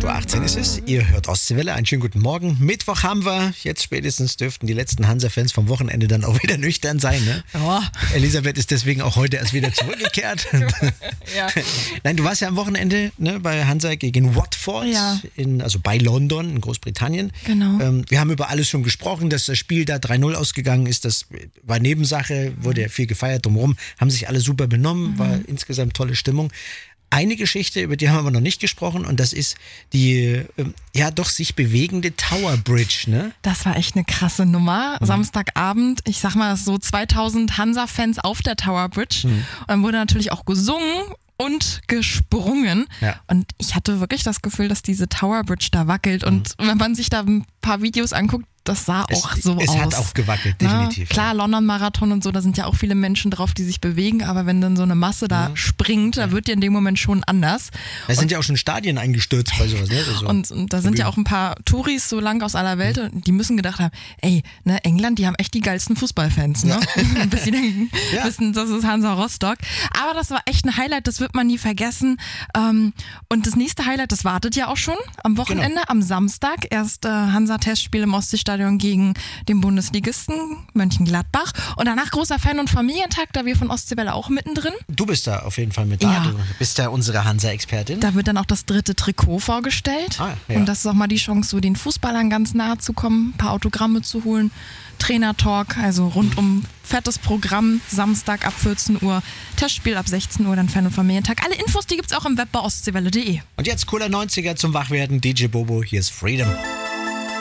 8:18 Uhr ist es. Ihr hört Ostseewelle. Einen schönen guten Morgen. Mittwoch haben wir. Jetzt spätestens dürften die letzten Hansa-Fans vom Wochenende dann auch wieder nüchtern sein. Ne? Ja. Elisabeth ist deswegen auch heute erst wieder zurückgekehrt. Ja. Nein, du warst ja am Wochenende bei Hansa gegen Watford, Ja. also bei London in Großbritannien. Genau. Wir haben über alles schon gesprochen, dass das Spiel da 3-0 ausgegangen ist. Das war Nebensache, wurde ja viel gefeiert drumherum. Haben sich alle super benommen, war insgesamt tolle Stimmung. Eine Geschichte, über die haben wir noch nicht gesprochen, und das ist die doch sich bewegende Tower Bridge, ne? Das war echt eine krasse Nummer. Samstagabend, ich sag mal so 2000 Hansa-Fans auf der Tower Bridge. Und dann wurde natürlich auch gesungen und gesprungen. Ja. Und ich hatte wirklich das Gefühl, dass diese Tower Bridge da wackelt. Und wenn man sich da ein paar Videos anguckt, das sah auch so aus. Es hat auch gewackelt, definitiv. Na, klar, London-Marathon und so, da sind ja auch viele Menschen drauf, die sich bewegen, aber wenn dann so eine Masse da springt, da wird dir in dem Moment schon anders. Da sind ja auch schon Stadien eingestürzt bei sowas, ne? Also, Und da sind ja auch ein paar Touris so lang aus aller Welt, und die müssen gedacht haben, ey, ne, England, die haben echt die geilsten Fußballfans, ne? Bis sie denken, wissen, das ist Hansa Rostock. Aber das war echt ein Highlight, das wird man nie vergessen. Und das nächste Highlight, das wartet ja auch schon am Wochenende, am Samstag. Erst Hansa-Testspiel im Ostseestadion gegen den Bundesligisten Mönchengladbach. Und danach großer Fan- und Familientag, da wir von Ostseewelle auch mittendrin. du bist da auf jeden Fall mit da. Ja. Du bist ja unsere Hansa-Expertin. Da wird dann auch das 3. Trikot vorgestellt. Ah, ja. Und das ist auch mal die Chance, so den Fußballern ganz nahe zu kommen, ein paar Autogramme zu holen. Trainertalk, also rundum fettes Programm. Samstag ab 14 Uhr, Testspiel ab 16 Uhr, dann Fan- und Familientag. Alle Infos, die gibt's auch im Web bei ostseewelle.de. Und jetzt cooler 90er zum Wachwerden. DJ Bobo, hier ist Freedom.